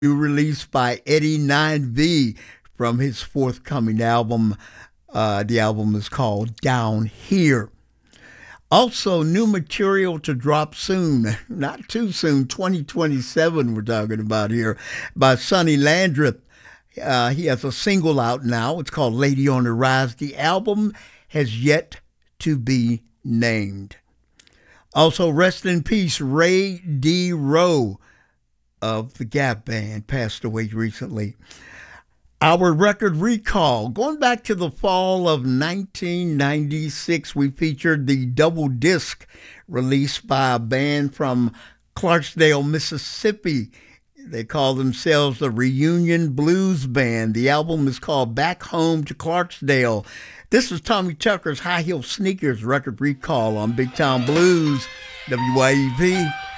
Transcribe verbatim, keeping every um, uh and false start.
New release by Eddie nine V from his forthcoming album. Uh, the album is called Down Here. Also, new material to drop soon, not too soon, twenty twenty-seven we're talking about here, by Sonny Landreth. Uh, he has a single out now. It's called Lady on the Rise. The album has yet to be named. Also, rest in peace, Ray D. Rowe of the Gap Band passed away recently. Our record recall, going back to the fall of nineteen ninety-six, we featured the double disc released by a band from Clarksdale, Mississippi. They call themselves the Reunion Blues Band. The album is called Back Home to Clarksdale. This is Tommy Tucker's High Heel Sneakers record recall on Big Town Blues, W Y E P.